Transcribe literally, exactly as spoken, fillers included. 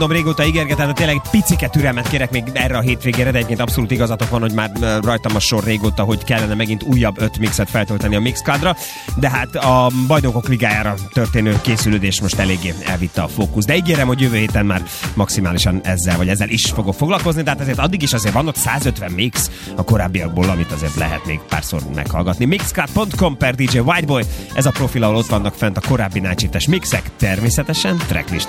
Régóta ígérgetem, de tényleg picike türelmet kérek még erre a hétvégére, de egyébként abszolút igazatok van, hogy már rajtam a sor régóta, hogy kellene megint újabb öt mixet feltölteni a Mixcloudra, de hát a Bajnokok Ligájára történő készülődés most eléggé elvitte a fókusz. De ígérem, hogy jövő héten már maximálisan ezzel vagy ezzel is fogok foglalkozni, tehát azért addig is azért van ott százötven mix a korábbiakból, amit azért lehet még párszor meghallgatni. Mixcloud pont com per dé dzsé Whiteboy, ez a profil, ahol ott vannak fent a korábbi Night Shift-es mixek, természetesen tracklist